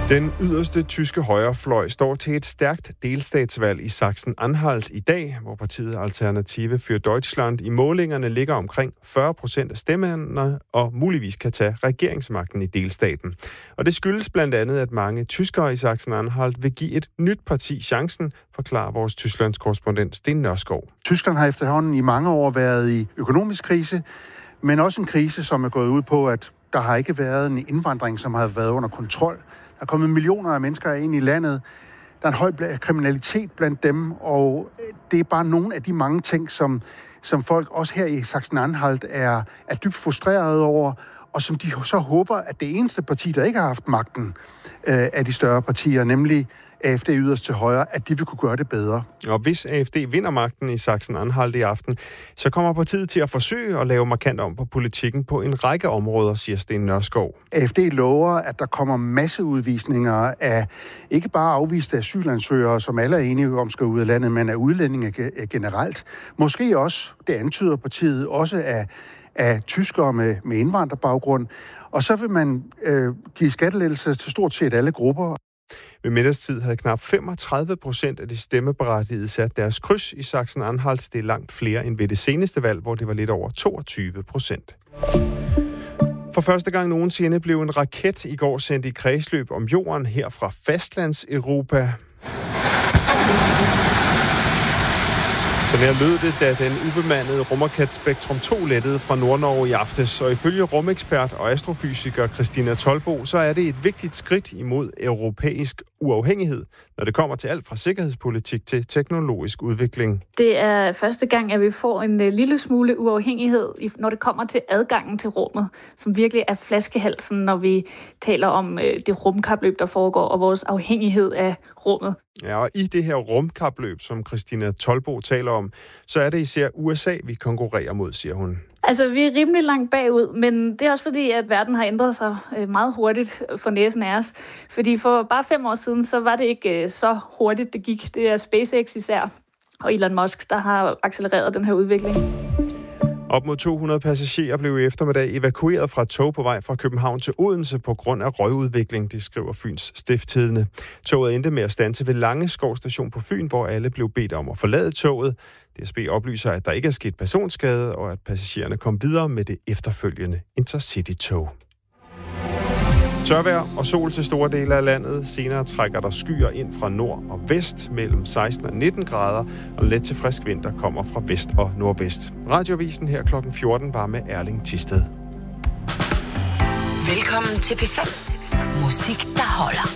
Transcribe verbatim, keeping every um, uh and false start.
Den yderste tyske højrefløj står til et stærkt delstatsvalg i Sachsen-Anhalt i dag, hvor partiet Alternative für Deutschland i målingerne ligger omkring fyrre procent af stemmerne og muligvis kan tage regeringsmagten i delstaten. Og det skyldes blandt andet, at mange tyskere i Sachsen-Anhalt vil give et nyt parti chancen, forklarer vores Tysklands korrespondent Sten Nørskov. Tyskland har efterhånden i mange år været i økonomisk krise, men også en krise, som er gået ud på, at der har ikke været en indvandring, som har været under kontrol. Der er kommet millioner af mennesker ind i landet. Der er en høj kriminalitet blandt dem, og det er bare nogle af de mange ting, som, som folk også her i Sachsen-Anhalt er, er dybt frustrerede over, og som de så håber, at det eneste parti, der ikke har haft magten øh, af de større partier, nemlig A F D yderst til højre, at de vil kunne gøre det bedre. Og hvis A F D vinder magten i Sachsen-Anhalt i aften, så kommer partiet til at forsøge at lave markant om på politikken på en række områder, siger Sten Nørskov. A F D lover, at der kommer masseudvisninger af ikke bare afviste asylansøgere, som alle er enige om skal ud af landet, men af udlændinge generelt. Måske også, det antyder partiet, også af, af tyskere med, med indvandrerbaggrund. Og så vil man øh, give skattelettelser til stort set alle grupper. Ved middagstid havde knap femogtredive procent af de stemmeberettigede sat deres kryds i Sachsen-Anhalt. Det er langt flere end ved det seneste valg, hvor det var lidt over toogtyve procent. For første gang nogensinde blev en raket i går sendt i kredsløb om jorden her fra fastlands-Europa. Sådan her lød det, da den ubemandede rumraket Spektrum to lettede fra Nordnorge i aftes. Og ifølge rumekspert og astrofysiker Christina Tolbo, så er det et vigtigt skridt imod europæisk uafhængighed, når det kommer til alt fra sikkerhedspolitik til teknologisk udvikling. Det er første gang, at vi får en lille smule uafhængighed, når det kommer til adgangen til rummet, som virkelig er flaskehalsen, når vi taler om det rumkapløb, der foregår, og vores afhængighed af rummet. Ja, og i det her rumkapløb, som Christina Tolbo taler om, så er det især U S A, vi konkurrerer mod, siger hun. Altså, vi er rimelig langt bagud, men det er også fordi, at verden har ændret sig meget hurtigt for næsen af os. Fordi for bare fem år siden, så var det ikke så hurtigt, det gik. Det er SpaceX især, og Elon Musk, der har accelereret den her udvikling. Op mod to hundrede passagerer blev i eftermiddag evakueret fra tog på vej fra København til Odense på grund af røgudvikling, det skriver Fyns Stiftstidende. Toget endte med at standse ved Langeskov station på Fyn, hvor alle blev bedt om at forlade toget. D S B oplyser, at der ikke er sket personskade, og at passagererne kom videre med det efterfølgende Intercity-tog. Tørvejr og sol til store dele af landet. Senere trækker der skyer ind fra nord og vest mellem seksten og nitten grader, og let til frisk vind, der kommer fra vest og nordvest. Radioavisen her klokken fjorten var med Erling Thisted. Velkommen til P fem. Musik, der holder.